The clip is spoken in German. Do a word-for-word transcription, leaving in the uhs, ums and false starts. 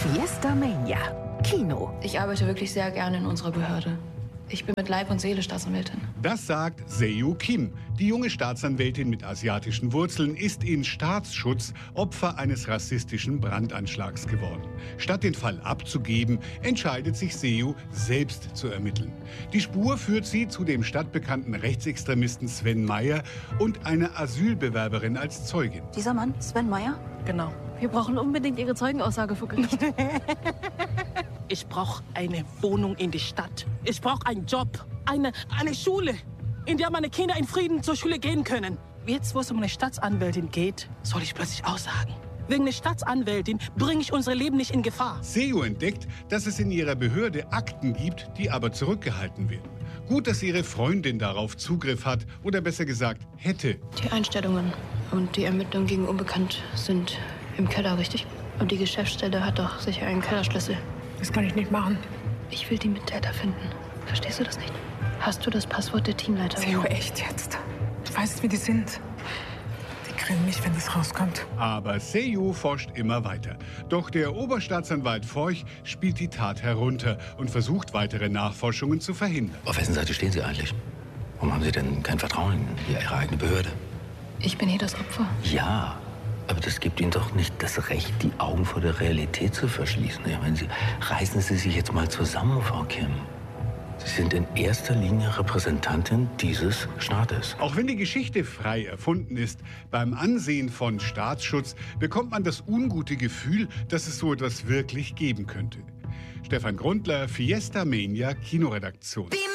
Fiesta Mania, Kino. Ich arbeite wirklich sehr gerne in unserer Behörde. Ich bin mit Leib und Seele Staatsanwältin. Das sagt Seo Kim. Die junge Staatsanwältin mit asiatischen Wurzeln ist in Staatsschutz Opfer eines rassistischen Brandanschlags geworden. Statt den Fall abzugeben, entscheidet sich Seo, selbst zu ermitteln. Die Spur führt sie zu dem stadtbekannten Rechtsextremisten Sven Meyer und einer Asylbewerberin als Zeugin. Dieser Mann, Sven Meyer? Genau. Wir brauchen unbedingt Ihre Zeugenaussage vor Gericht. Ich brauche eine Wohnung in der Stadt. Ich brauche einen Job, eine, eine Schule, in der meine Kinder in Frieden zur Schule gehen können. Jetzt, wo es um eine Staatsanwältin geht, soll ich plötzlich aussagen. Wegen einer Staatsanwältin bringe ich unser Leben nicht in Gefahr. Seo entdeckt, dass es in ihrer Behörde Akten gibt, die aber zurückgehalten werden. Gut, dass ihre Freundin darauf Zugriff hat oder besser gesagt hätte. Die Einstellungen und die Ermittlungen gegen Unbekannt sind im Keller, richtig? Und die Geschäftsstelle hat doch sicher einen Kellerschlüssel. Das kann ich nicht machen. Ich will die Mittäter finden. Verstehst du das nicht? Hast du das Passwort der Teamleiterin? Seo, echt jetzt? Du weißt, wie die sind. Die kriegen mich, wenn das rauskommt. Aber Seo forscht immer weiter. Doch der Oberstaatsanwalt Forch spielt die Tat herunter und versucht, weitere Nachforschungen zu verhindern. Auf wessen Seite stehen Sie eigentlich? Warum haben Sie denn kein Vertrauen in Ihre eigene Behörde? Ich bin hier das Opfer. Ja, aber das gibt Ihnen doch nicht das Recht, die Augen vor der Realität zu verschließen. Ich meine, Sie, reißen Sie sich jetzt mal zusammen, Frau Kim. Sie sind in erster Linie Repräsentantin dieses Staates. Auch wenn die Geschichte frei erfunden ist, beim Ansehen von Staatsschutz bekommt man das ungute Gefühl, dass es so etwas wirklich geben könnte. Stefan Grundler, Fiesta Mania, Kinoredaktion.